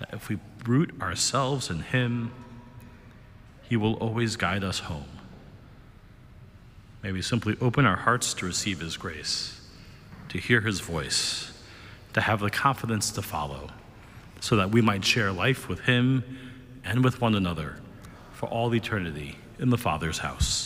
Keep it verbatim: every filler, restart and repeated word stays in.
that if we root ourselves in him, he will always guide us home. May we simply open our hearts to receive his grace, to hear his voice, to have the confidence to follow, so that we might share life with him and with one another for all eternity in the Father's house.